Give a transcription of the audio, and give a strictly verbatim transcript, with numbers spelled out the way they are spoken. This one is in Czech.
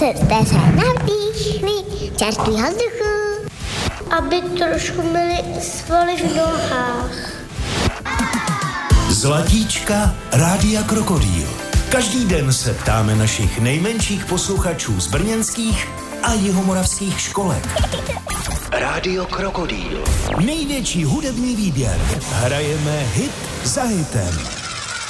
jste se navdýchli čerstvýho vzduchu, aby trošku měli svaly v nohách. Zlatíčka Rádia Krokodýl. Každý den se ptáme našich nejmenších posluchačů z brněnských a jihomoravských školek. Rádio Krokodýl. Největší hudební výběr. Hrajeme hit za hitem.